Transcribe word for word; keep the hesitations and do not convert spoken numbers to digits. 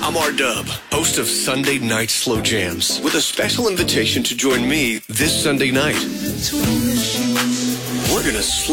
I'm R-Dub, host of Sunday Night Slow Jams, with a special invitation to join me this Sunday night. We're gonna slow